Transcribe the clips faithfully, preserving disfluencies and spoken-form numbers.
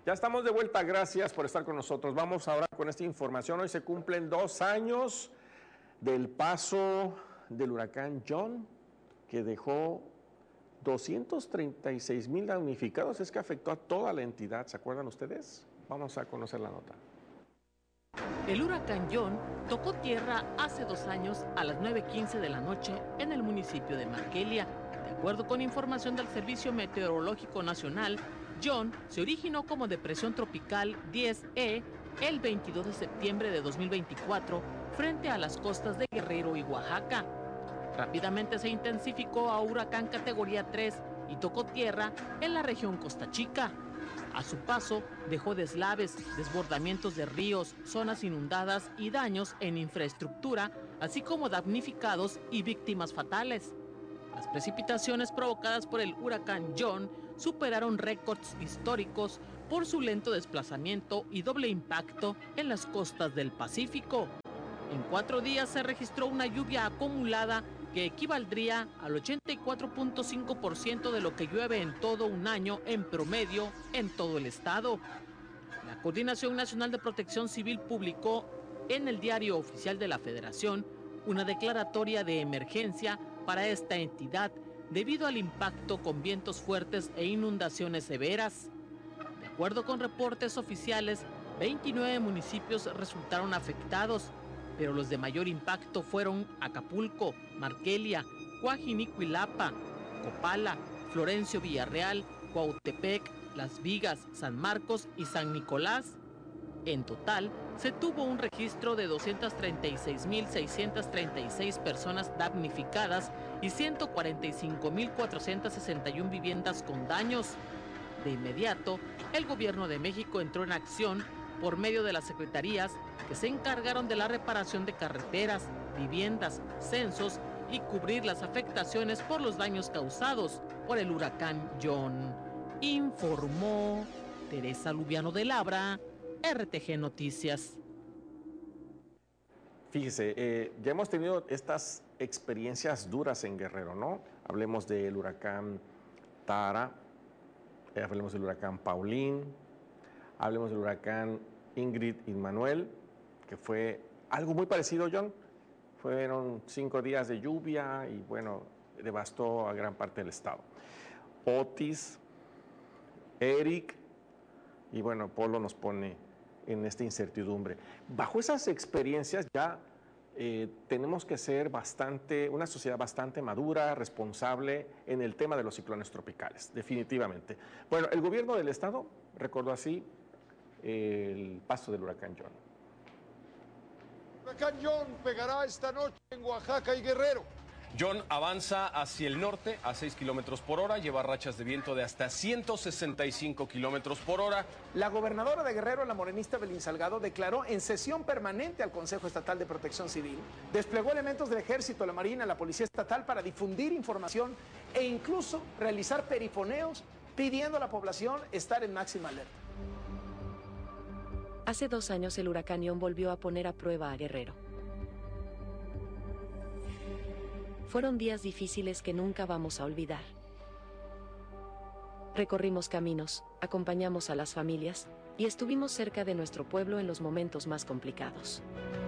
Ya estamos de vuelta, gracias por estar con nosotros. Vamos ahora con esta información. Hoy se cumplen dos años del paso del huracán John, que dejó doscientos treinta y seis mil damnificados. Es que afectó a toda la entidad, ¿se acuerdan ustedes? Vamos a conocer la nota. El huracán John tocó tierra hace dos años a las nueve quince de la noche en el municipio de Markelia. De acuerdo con información del Servicio Meteorológico Nacional, John se originó como depresión tropical diez E el veintidós de septiembre de dos mil veinticuatro frente a las costas de Guerrero y Oaxaca. Rápidamente se intensificó a huracán categoría tres y tocó tierra en la región Costa Chica. A su paso dejó deslaves, desbordamientos de ríos, zonas inundadas y daños en infraestructura, así como damnificados y víctimas fatales. Las precipitaciones provocadas por el huracán John superaron récords históricos por su lento desplazamiento y doble impacto en las costas del Pacífico. En cuatro días se registró una lluvia acumulada que equivaldría al ochenta y cuatro punto cinco por ciento de lo que llueve en todo un año en promedio en todo el estado. La Coordinación Nacional de Protección Civil publicó en el Diario Oficial de la Federación una declaratoria de emergencia para esta entidad debido al impacto con vientos fuertes e inundaciones severas. De acuerdo con reportes oficiales, veintinueve municipios resultaron afectados, pero los de mayor impacto fueron Acapulco, Markelia, Coajinicuilapa, Copala, Florencio Villarreal, Cuautepec, Las Vigas, San Marcos y San Nicolás. En total, se tuvo un registro de doscientas treinta y seis mil seiscientas treinta y seis personas damnificadas y ciento cuarenta y cinco mil cuatrocientas sesenta y una viviendas con daños. De inmediato, el gobierno de México entró en acción por medio de las secretarías que se encargaron de la reparación de carreteras, viviendas, censos y cubrir las afectaciones por los daños causados por el huracán John. Informó Teresa Lubiano de Labra, R T G Noticias. Fíjese, eh, ya hemos tenido estas experiencias duras en Guerrero, ¿no? Hablemos del huracán Tara, eh, hablemos del huracán Paulín, hablemos del huracán Ingrid y Manuel, que fue algo muy parecido, John. Fueron cinco días de lluvia y, bueno, devastó a gran parte del estado. Otis, Eric, y bueno, Polo nos pone en esta incertidumbre. Bajo esas experiencias ya eh, tenemos que ser bastante, una sociedad bastante madura, responsable en el tema de los ciclones tropicales, definitivamente. Bueno, el gobierno del estado recordó así eh, el paso del huracán John. El huracán John pegará esta noche en Oaxaca y Guerrero. John avanza hacia el norte a seis kilómetros por hora, lleva rachas de viento de hasta ciento sesenta y cinco kilómetros por hora. La gobernadora de Guerrero, la morenista Belín Salgado, declaró en sesión permanente al Consejo Estatal de Protección Civil, desplegó elementos del Ejército, la Marina, la Policía Estatal para difundir información e incluso realizar perifoneos pidiendo a la población estar en máxima alerta. Hace dos años el huracán John volvió a poner a prueba a Guerrero. Fueron días difíciles que nunca vamos a olvidar. Recorrimos caminos, acompañamos a las familias y estuvimos cerca de nuestro pueblo en los momentos más complicados.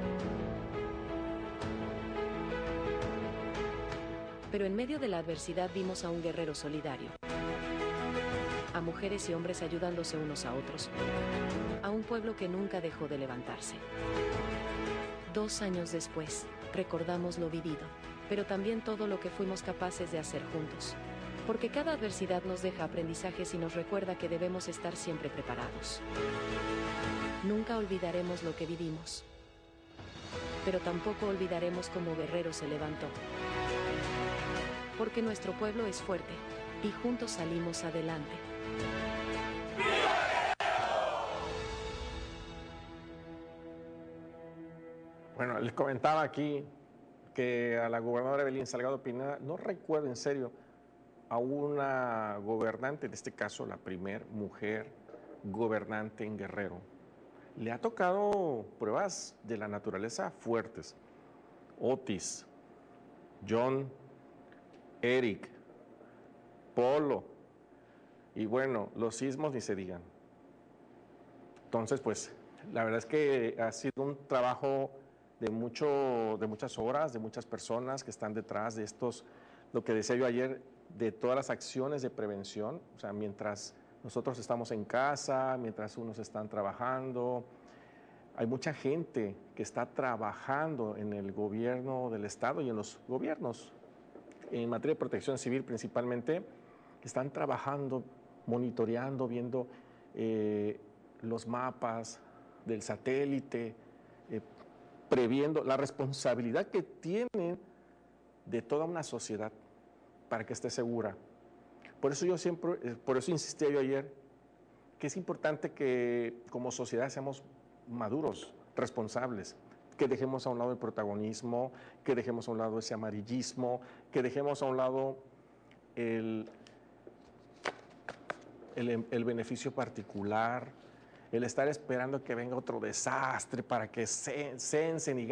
Pero en medio de la adversidad vimos a un guerrero solidario, a mujeres y hombres ayudándose unos a otros, a un pueblo que nunca dejó de levantarse. Dos años después, recordamos lo vivido, pero también todo lo que fuimos capaces de hacer juntos. Porque cada adversidad nos deja aprendizajes y nos recuerda que debemos estar siempre preparados. Nunca olvidaremos lo que vivimos, pero tampoco olvidaremos cómo Guerrero se levantó. Porque nuestro pueblo es fuerte, y juntos salimos adelante. Bueno, les comentaba aquí que a la gobernadora Belín Salgado Pineda, no recuerdo en serio, a una gobernante, en este caso la primer mujer gobernante en Guerrero, le ha tocado pruebas de la naturaleza fuertes. Otis, John, Eric, Polo, y bueno, los sismos ni se digan. Entonces, pues, la verdad es que ha sido un trabajo de, mucho, de muchas horas, de muchas personas que están detrás de estos, lo que decía yo ayer, de todas las acciones de prevención. O sea, mientras nosotros estamos en casa, mientras unos están trabajando, hay mucha gente que está trabajando en el gobierno del Estado y en los gobiernos, en materia de protección civil principalmente, que están trabajando, monitoreando, viendo eh, los mapas del satélite, eh, previendo la responsabilidad que tienen de toda una sociedad para que esté segura. Por eso yo siempre, eh, por eso insistía yo ayer, que es importante que como sociedad seamos maduros, responsables, que dejemos a un lado el protagonismo, que dejemos a un lado ese amarillismo, que dejemos a un lado el, el, el beneficio particular, el estar esperando que venga otro desastre para que se censen y